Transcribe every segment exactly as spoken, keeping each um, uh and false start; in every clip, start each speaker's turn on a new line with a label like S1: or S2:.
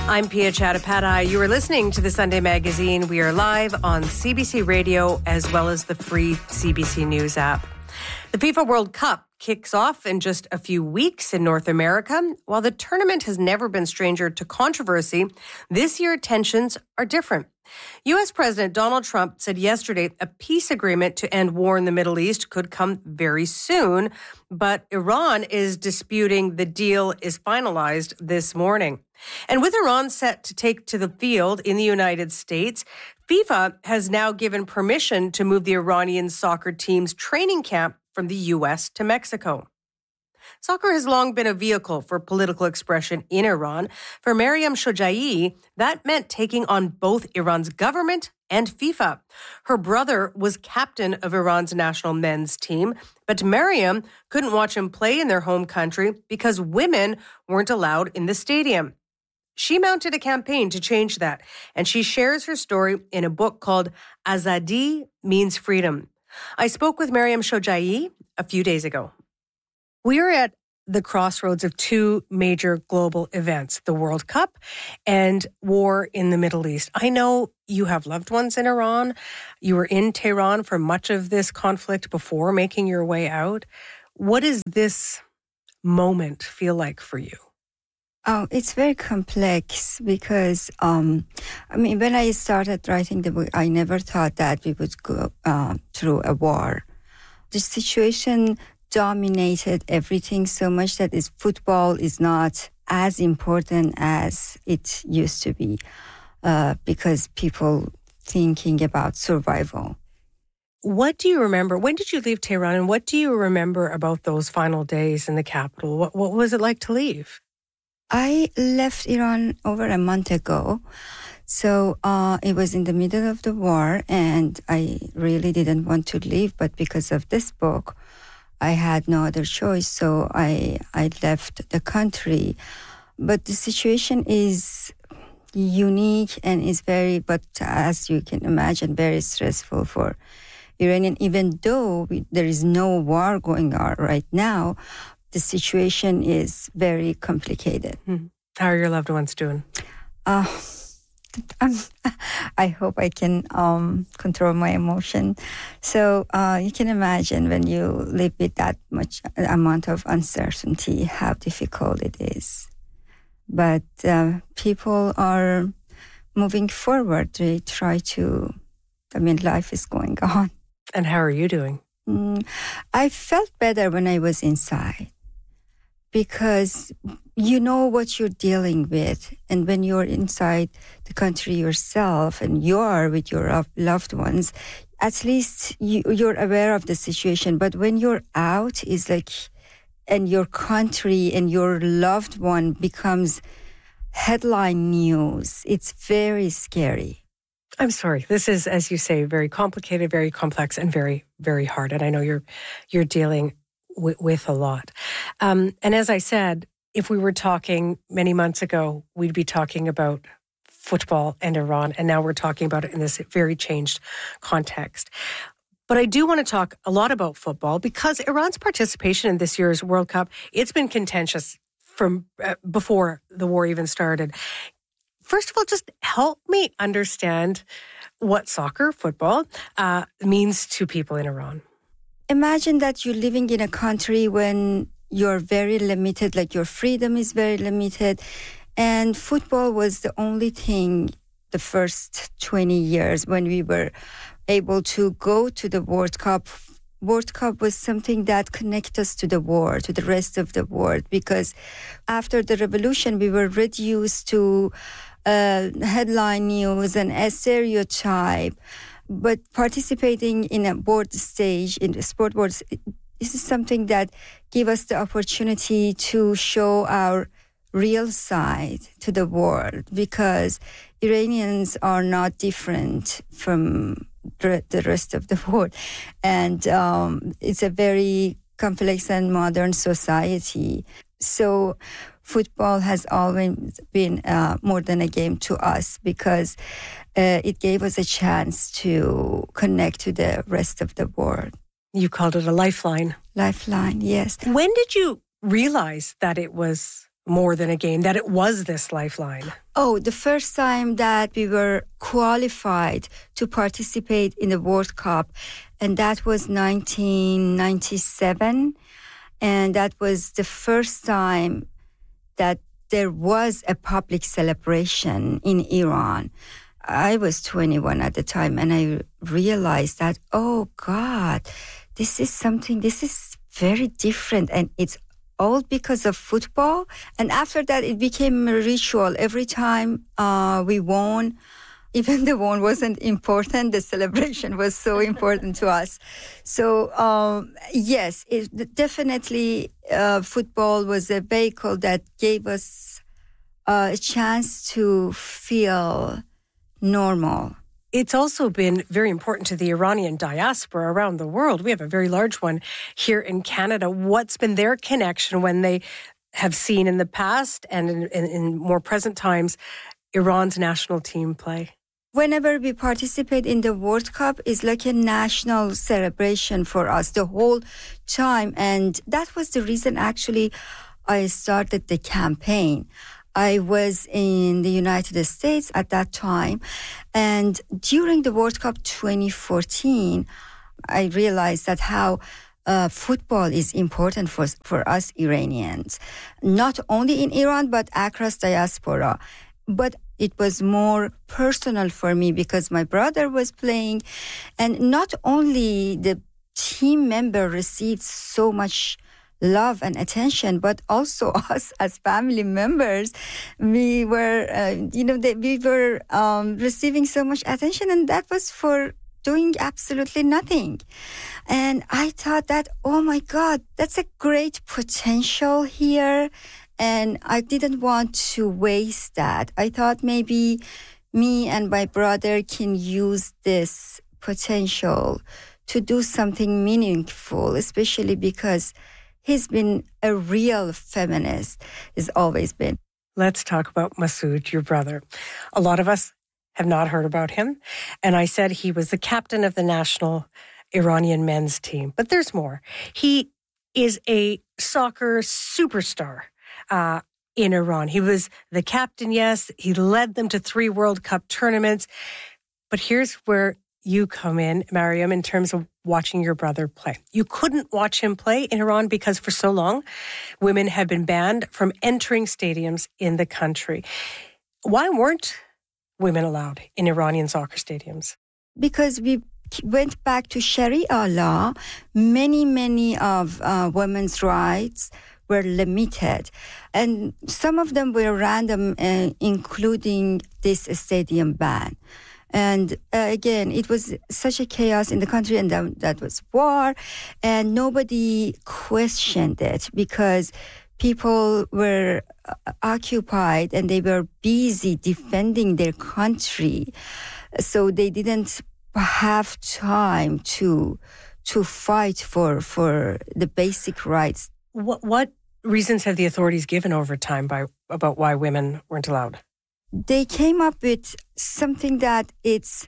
S1: I'm Pia Chattopadhyay. You are listening to the Sunday Magazine. We are live on C B C Radio as well as the free C B C News app. The FIFA World Cup kicks off in just a few weeks in North America. While the tournament has never been stranger to controversy, this year tensions are different. U S President Donald Trump said yesterday a peace agreement to end war in the Middle East could come very soon, but Iran is disputing the deal is finalized this morning. And with Iran set to take to the field in the United States, FIFA has now given permission to move the Iranian soccer team's training camp from the U S to Mexico. Soccer has long been a vehicle for political expression in Iran. For Maryam Shojaei, that meant taking on both Iran's government and FIFA. Her brother was captain of Iran's national men's team, but Maryam couldn't watch him play in their home country because women weren't allowed in the stadium. She mounted a campaign to change that, and she shares her story in a book called Azadi Means Freedom. I spoke with Maryam Shojaei a few days ago. We are at the crossroads of two major global events, the World Cup and war in the Middle East. I know you have loved ones in Iran. You were in Tehran for much of this conflict before making your way out. What does this moment feel like for you?
S2: Oh, it's very complex because, um, I mean, when I started writing the book, I never thought that we would go uh, through a war. The situation dominated everything so much that is football is not as important as it used to be uh, because people thinking about survival.
S1: What do you remember? When did you leave Tehran, and what do you remember about those final days in the capital? What, what was it like to leave?
S2: I left Iran over a month ago. So uh, it was in the middle of the war, and I really didn't want to leave. But because of this book, I had no other choice. So I, I left the country. But the situation is unique and is very, but as you can imagine, very stressful for Iranian. Even though we, there is no war going on right now, the situation is very complicated.
S1: Hmm. How are your loved ones doing?
S2: Uh, I'm, I hope I can um, control my emotion. So uh, you can imagine when you live with that much amount of uncertainty, how difficult it is. But uh, people are moving forward. They try to, I mean, life is going on.
S1: And how are you doing?
S2: Mm, I felt better when I was inside, because you know what you're dealing with. And when you're inside the country yourself and you're with your loved ones, at least you, you're aware of the situation. But when you're out, it's like, and your country and your loved one becomes headline news. It's very scary.
S1: I'm sorry. This is, as you say, very complicated, very complex, and very, very hard. And I know you're you're dealing w- with a lot. Um, and as I said, if we were talking many months ago, we'd be talking about football and Iran, and now we're talking about it in this very changed context. But I do want to talk a lot about football because Iran's participation in this year's World Cup, it's been contentious from uh, before the war even started. First of all, just help me understand what soccer, football, uh, means to people in Iran.
S2: Imagine that you're living in a country when you're very limited, like your freedom is very limited. And football was the only thing the first twenty years when we were able to go to the World Cup. World Cup was something that connected us to the world, to the rest of the world, because after the revolution, we were reduced to uh, headline news and a stereotype. But participating in a board stage, in the sport boards, this is something that gives us the opportunity to show our real side to the world, because Iranians are not different from the rest of the world. And um, it's a very complex and modern society. So football has always been uh, more than a game to us, because uh, it gave us a chance to connect to the rest of the world.
S1: You called it a lifeline.
S2: Lifeline, yes.
S1: When did you realize that it was more than a game, that it was this lifeline?
S2: Oh, the first time that we were qualified to participate in the World Cup, and that was nineteen ninety-seven. And that was the first time that there was a public celebration in Iran. I was twenty-one at the time, and I realized that, oh God, this is something, this is very different, and it's all because of football. And after that, it became a ritual. Every time uh, we won, even the won wasn't important, the celebration was so important to us. So um, yes, it, definitely uh, football was a vehicle that gave us uh, a chance to feel normal.
S1: It's also been very important to the Iranian diaspora around the world. We have a very large one here in Canada. What's been their connection when they have seen in the past and in, in, in more present times Iran's national team play?
S2: Whenever we participate in the World Cup, it's like a national celebration for us the whole time. And that was the reason, actually, I started the campaign. I was in the United States at that time. And during the World Cup twenty fourteen, I realized that how uh, football is important for, for us Iranians, not only in Iran, but across diaspora. But it was more personal for me because my brother was playing. And not only the team member received so much love and attention, but also us as family members, we were, uh, you know, they, we were um, receiving so much attention, and that was for doing absolutely nothing. And I thought that, oh my God, that's a great potential here, and I didn't want to waste that. I thought maybe me and my brother can use this potential to do something meaningful, especially because he's been a real feminist, has always been.
S1: Let's talk about Masoud, your brother. A lot of us have not heard about him. And I said he was the captain of the national Iranian men's team. But there's more. He is a soccer superstar uh, in Iran. He was the captain, yes. He led them to three World Cup tournaments. But here's where you come in, Mariam, in terms of watching your brother play. You couldn't watch him play in Iran because for so long, women had been banned from entering stadiums in the country. Why weren't women allowed in Iranian soccer stadiums?
S2: Because we went back to Sharia law. Many, many of uh, women's rights were limited. And some of them were random, uh, including this stadium ban. And uh, again, it was such a chaos in the country, and that, that was war, and nobody questioned it because people were uh, occupied and they were busy defending their country. So they didn't have time to to fight for for the basic rights.
S1: What, what reasons have the authorities given over time by about why women weren't allowed?
S2: They came up with something that it's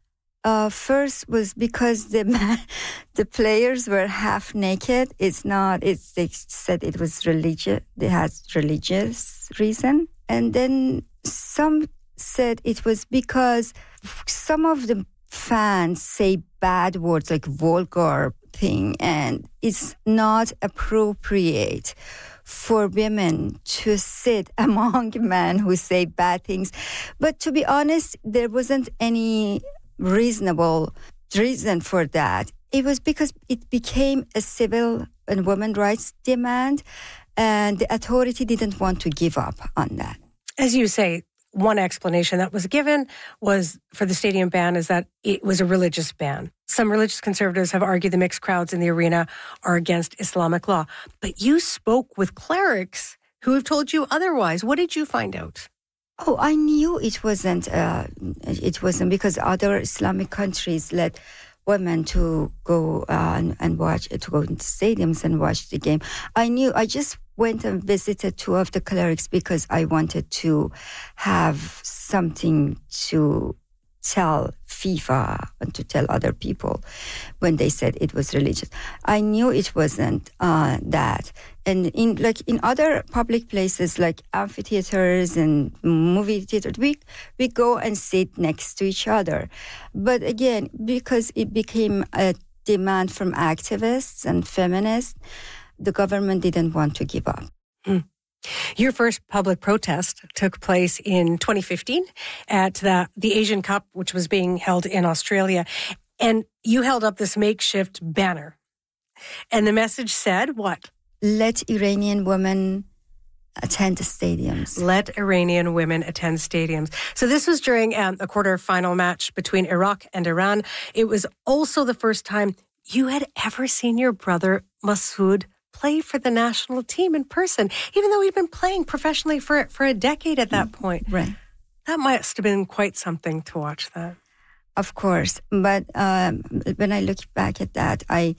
S2: uh, first was because the man, the players were half naked. It's not. It's they said it was religious. They had religious reason, and then some said it was because some of the fans say bad words like vulgar thing, and it's not appropriate for women to sit among men who say bad things. But to be honest, there wasn't any reasonable reason for that. It was because it became a civil and women's rights demand, and the authority didn't want to give up on that.
S1: As you say, one explanation that was given was for the stadium ban is that it was a religious ban. Some religious conservatives have argued the mixed crowds in the arena are against Islamic law. But you spoke with clerics who have told you otherwise. What did you find out?
S2: Oh, I knew it wasn't. Uh, it wasn't because other Islamic countries let women to go uh, and, and watch, to go into stadiums and watch the game. I knew. I just went and visited two of the clerics because I wanted to have something to tell FIFA and to tell other people when they said it was religious. I knew it wasn't uh, that. And in like in other public places like amphitheaters and movie theaters, we we go and sit next to each other. But again, because it became a demand from activists and feminists, the government didn't want to give up.
S1: Mm. Your first public protest took place in twenty fifteen at the, the Asian Cup, which was being held in Australia. And you held up this makeshift banner. And the message said what?
S2: Let Iranian women attend the stadiums.
S1: Let Iranian women attend stadiums. So this was during um, a quarterfinal match between Iraq and Iran. It was also the first time you had ever seen your brother Masood play for the national team in person, even though he'd been playing professionally for for a decade at that point.
S2: Right.
S1: That must have been quite something to watch that.
S2: Of course. But um, when I look back at that, I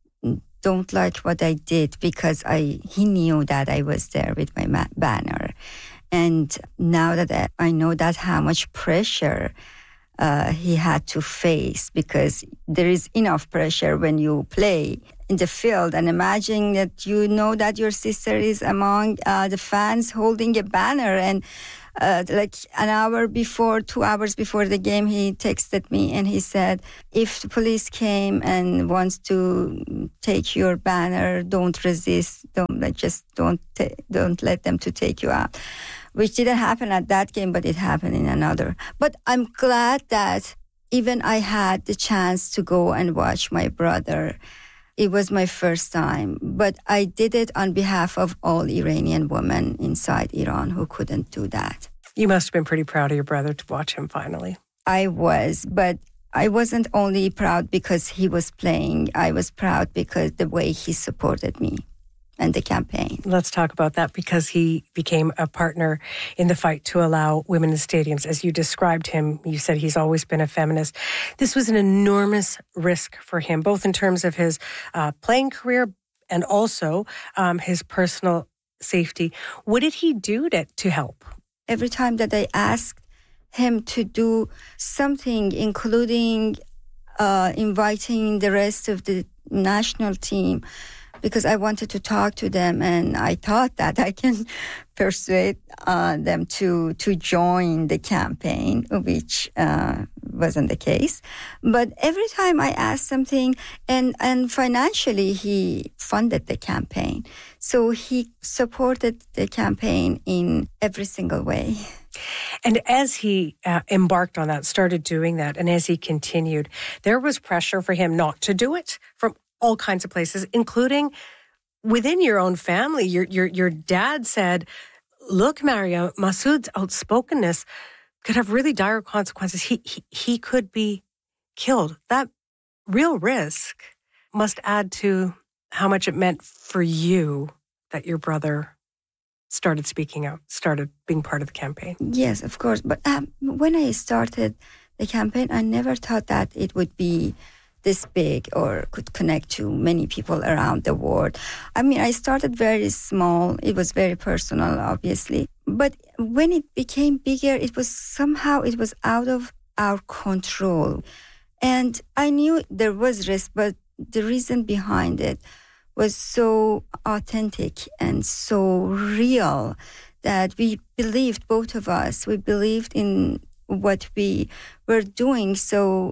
S2: don't like what I did because I he knew that I was there with my ma- banner. And now that I know that how much pressure uh, he had to face, because there is enough pressure when you play in the field, and imagine that you know that your sister is among uh, the fans holding a banner, and uh, like an hour before, two hours before the game, he texted me and he said, if the police came and wants to take your banner, don't resist, don't like, just don't ta- don't let them to take you out. Which didn't happen at that game, but it happened in another. But I'm glad that even I had the chance to go and watch my brother. It was my first time, but I did it on behalf of all Iranian women inside Iran who couldn't do that.
S1: You must have been pretty proud of your brother to watch him finally.
S2: I was, but I wasn't only proud because he was playing. I was proud because the way he supported me and the campaign.
S1: Let's talk about that, because he became a partner in the fight to allow women in stadiums. As you described him, you said he's always been a feminist. This was an enormous risk for him, both in terms of his uh, playing career and also um, his personal safety. What did he do to, to help?
S2: Every time that I asked him to do something, including uh, inviting the rest of the national team, because I wanted to talk to them, and I thought that I can persuade uh, them to to join the campaign, which uh, wasn't the case. But every time I asked something, and, and financially he funded the campaign. So he supported the campaign in every single way.
S1: And as he uh, embarked on that, started doing that, and as he continued, there was pressure for him not to do it from all kinds of places, including within your own family. Your your your dad said, look, Maria, Masood's outspokenness could have really dire consequences. He, he he could be killed. That real risk must add to how much it meant for you that your brother started speaking out, started being part of the campaign.
S2: Yes, of course. But um, when I started the campaign, I never thought that it would be this big or could connect to many people around the world. I mean, I started very small. It was very personal, obviously. But when it became bigger, it was somehow, it was out of our control. And I knew there was risk, but the reason behind it was so authentic and so real that we believed, both of us, we believed in what we were doing. So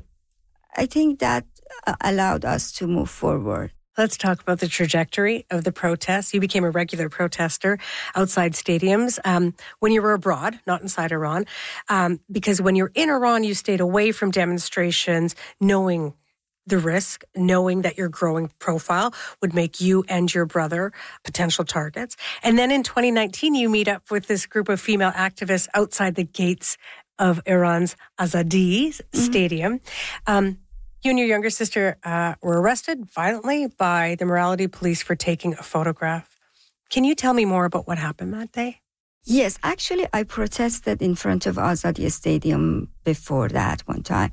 S2: I think that allowed us to move forward.
S1: Let's talk about the trajectory of the protests. You became a regular protester outside stadiums um, when you were abroad, not inside Iran, um, because when you're in Iran, you stayed away from demonstrations, knowing the risk, knowing that your growing profile would make you and your brother potential targets. And then in twenty nineteen, you meet up with this group of female activists outside the gates of Iran's Azadi mm-hmm. Stadium. Um, You and your younger sister uh, were arrested violently by the morality police for taking a photograph. Can you tell me more about what happened that day?
S2: Yes, actually, I protested in front of Azadi Stadium before that one time.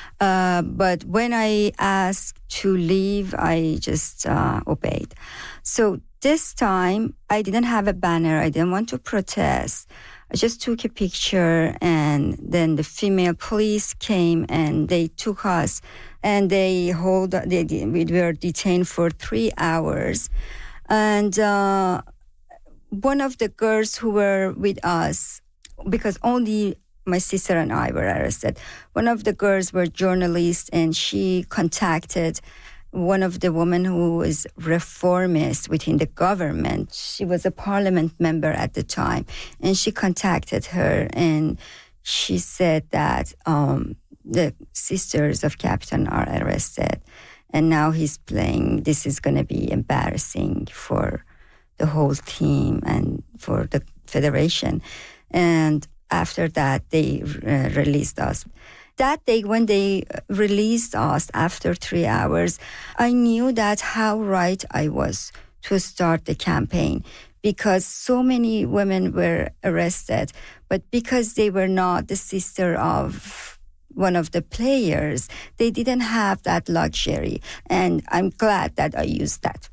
S2: Uh, but when I asked to leave, I just uh, obeyed. So this time, I didn't have a banner. I didn't want to protest. I just took a picture, and then the female police came and they took us, and they hold. They we were detained for three hours, and uh, one of the girls who were with us, because only my sister and I were arrested. One of the girls were journalists, and she contacted one of the women who was reformist within the government. She was a parliament member at the time, and she contacted her, and she said that um, the sisters of Captain are arrested, and now he's playing. This is going to be embarrassing for the whole team and for the federation. And after that, they uh, released us. That day, when they released us after three hours, I knew that how right I was to start the campaign, because so many women were arrested, but because they were not the sister of one of the players, they didn't have that luxury. And I'm glad that I used that.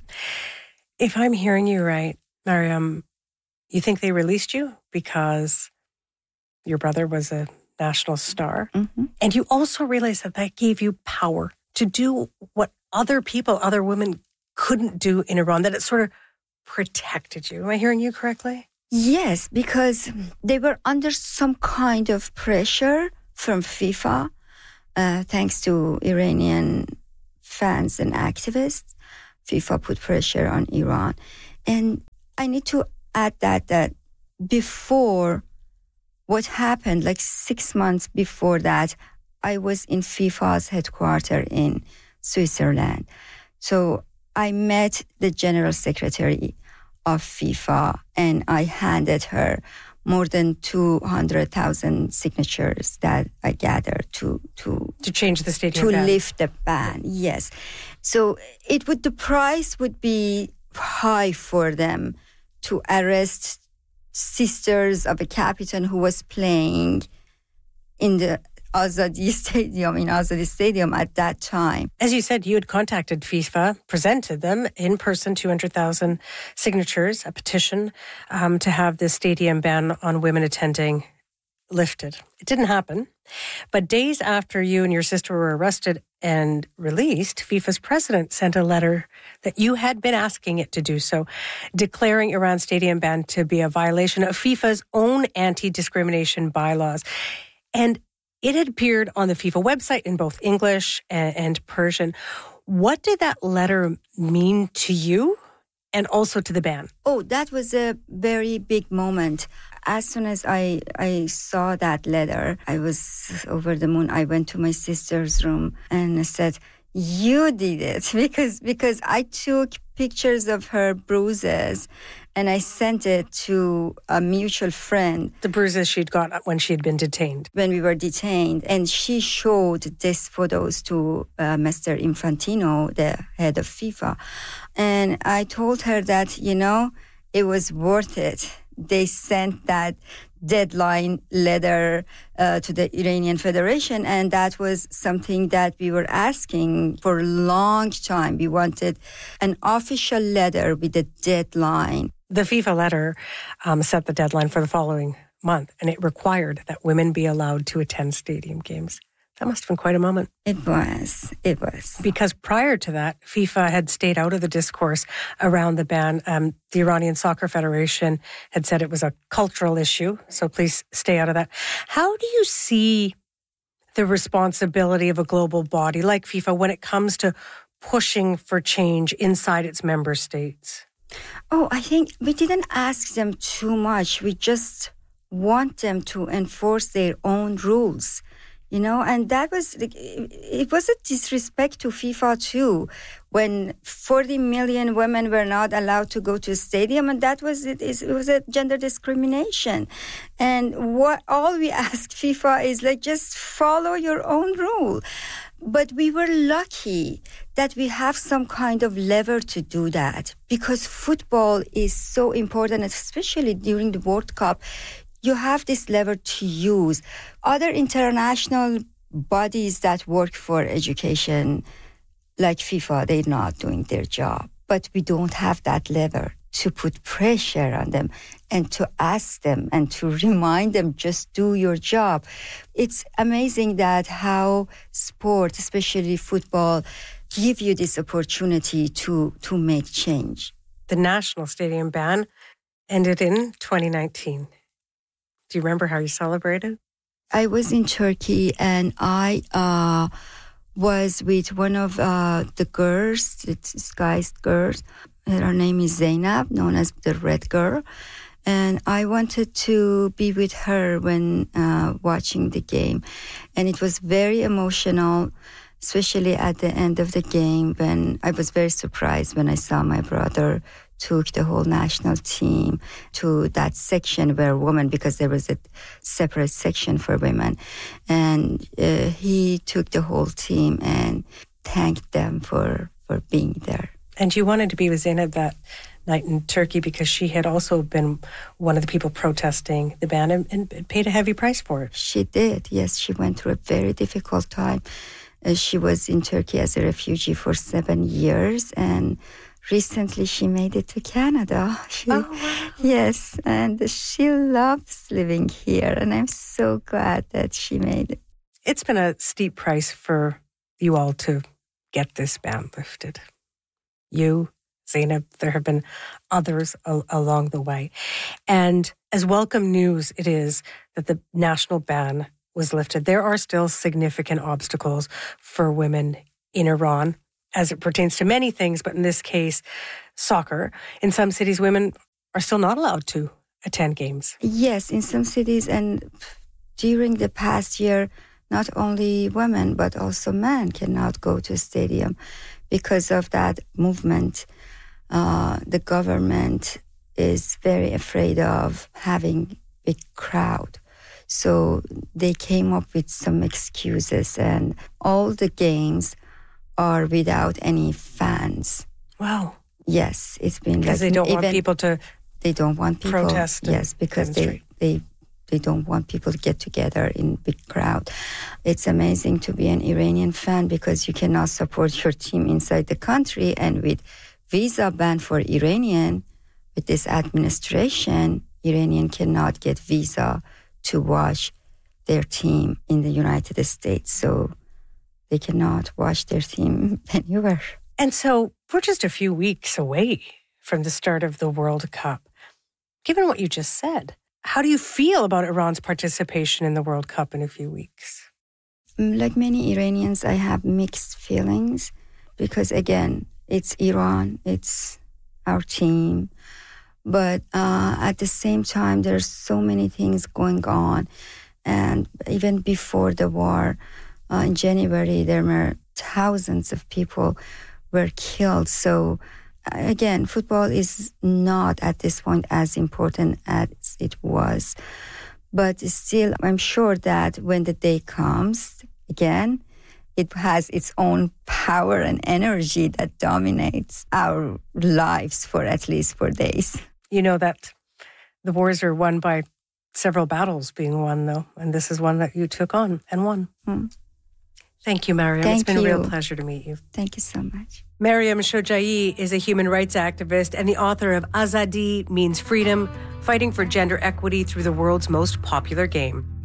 S1: If I'm hearing you right, Mariam, you think they released you because your brother was a national star. Mm-hmm. And you also realize that that gave you power to do what other people, other women couldn't do in Iran, that it sort of protected you. Am I hearing you correctly?
S2: Yes, because they were under some kind of pressure from FIFA, uh, thanks to Iranian fans and activists. FIFA put pressure on Iran. And I need to add that, that before what happened, like six months before that, I was in FIFA's headquarters in Switzerland. So I met the General Secretary of FIFA, and I handed her more than two hundred thousand signatures that I gathered to to
S1: to change the stadium
S2: to
S1: ban.
S2: lift the ban. Yes, so it would the price would be high for them to arrest sisters of a captain who was playing in the Azadi Stadium, in Azadi Stadium at that time.
S1: As you said, you had contacted FIFA, presented them in person, two hundred thousand signatures, a petition um, to have the stadium ban on women attending lifted. It didn't happen. But days after you and your sister were arrested and released, FIFA's president sent a letter that you had been asking it to do so, declaring Iran's stadium ban to be a violation of FIFA's own anti-discrimination bylaws. And it had appeared on the FIFA website in both English and, and Persian. What did that letter mean to you and also to the ban?
S2: Oh, that was a very big moment. As soon as I, I saw that letter, I was over the moon. I went to my sister's room and I said, you did it, because because I took pictures of her bruises and I sent it to a mutual friend.
S1: The bruises she'd got when she'd been detained.
S2: When we were detained. And she showed these photos to uh, Mister Infantino, the head of FIFA. And I told her that, you know, it was worth it. They sent that deadline letter uh, to the Iranian Federation, and that was something that we were asking for a long time. We wanted an official letter with a deadline.
S1: The FIFA letter um, set the deadline for the following month, and it required that women be allowed to attend stadium games. That must have been quite a moment.
S2: It was. It was.
S1: Because prior to that, FIFA had stayed out of the discourse around the ban. Um, the Iranian Soccer Federation had said it was a cultural issue, so please stay out of that. How do you see the responsibility of a global body like FIFA when it comes to pushing for change inside its member states?
S2: Oh, I think we didn't ask them too much. We just want them to enforce their own rules. You know, and that was, it was a disrespect to FIFA too, when forty million women were not allowed to go to a stadium, and that was, it, it was a gender discrimination. And what all we ask FIFA is like, just follow your own rule. But we were lucky that we have some kind of lever to do that, because football is so important, especially during the World Cup. You have this lever to use. Other international bodies that work for education, like FIFA, they're not doing their job. But we don't have that lever. to put pressure on them and to ask them and to remind them, just do your job. It's amazing that how sport, especially football, give you this opportunity to, to make change.
S1: The national stadium ban ended in twenty nineteen. Do you remember how you celebrated?
S2: I was in Turkey and I uh, was with one of uh, the girls, the disguised girls. Her name is Zainab, known as the Red Girl. And I wanted to be with her when uh, watching the game. And it was very emotional, especially at the end of the game when I was very surprised when I saw my brother took the whole national team to that section where women, because there was a separate section for women. And uh, he took the whole team and thanked them for, for being there.
S1: And you wanted to be with Zainab that night in Turkey because she had also been one of the people protesting the ban and, and paid a heavy price for it.
S2: She did, yes. She went through a very difficult time. Uh, she was in Turkey as a refugee for seven years and recently she made it to Canada. She,
S1: oh, wow.
S2: Yes, and she loves living here and I'm so glad that she made it.
S1: It's been a steep price for you all to get this ban lifted. You, Zainab, there have been others a- along the way. And as welcome news it is that the national ban was lifted, there are still significant obstacles for women in Iran as it pertains to many things, but in this case, soccer. In some cities, women are still not allowed to attend games.
S2: Yes, in some cities. And during the past year, not only women, but also men cannot go to a stadium. Because of that movement, uh, the government is very afraid of having big crowd. So they came up with some excuses and all the games are without any fans.
S1: Wow.
S2: Yes, it's been
S1: because
S2: like...
S1: they don't
S2: even,
S1: want people to
S2: They don't want people...
S1: protest.
S2: Yes, because they, they they don't want people to get together in big crowd. It's amazing to be an Iranian fan because you cannot support your team inside the country. And with visa ban for Iranian, with this administration, Iranian cannot get visa to watch their team in the United States. So they cannot watch their team anywhere.
S1: And so we're just a few weeks away from the start of the World Cup. Given what you just said, how do you feel about Iran's participation in the World Cup in a few weeks?
S2: Like many Iranians, I have mixed feelings because, again, it's Iran, it's our team. But uh, at the same time, there's so many things going on. And even before the war, uh, in January, there were thousands of people were killed. So again, football is not at this point as important as it was. But still, I'm sure that when the day comes, again, it has its own power and energy that dominates our lives for at least four days.
S1: You know that the wars are won by several battles being won, though, and this is one that you took on and won. Hmm. Thank you, Mariam.
S2: Thank
S1: it's been
S2: you.
S1: a real pleasure to meet you.
S2: Thank you so much.
S1: Mariam Shojai is a human rights activist and the author of Azadi Means Freedom, Fighting for Gender Equity Through the World's Most Popular Game.